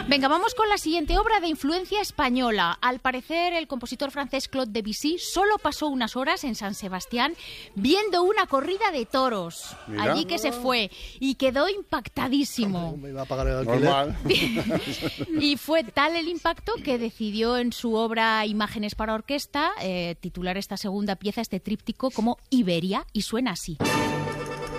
Venga, vamos con la siguiente obra de influencia española. Al parecer, el compositor francés Claude Debussy solo pasó unas horas en San Sebastián viendo una corrida de toros. Mira. Allí que se fue y quedó impactadísimo. Me iba a pagar el alquiler. Normal. Y fue tal el impacto que decidió en su obra Imágenes para orquesta titular esta segunda pieza, este tríptico, como Iberia, y suena así.